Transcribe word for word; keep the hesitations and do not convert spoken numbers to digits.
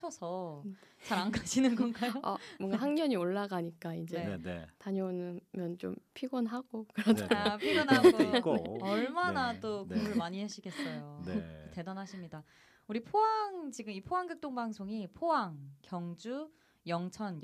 하셔서 잘 안 가시는 건가요? 어, 뭔가 학년이 올라가니까 이제 네. 네, 네. 다녀오면 좀 피곤하고 그러더라고요. 네, 네. 아, 피곤하고 그것도 있고. 얼마나 네, 또 네. 공부를 많이 하시겠어요. 네. 대단하십니다. 우리 포항 지금 이 포항극동 방송이 포항, 경주, 영천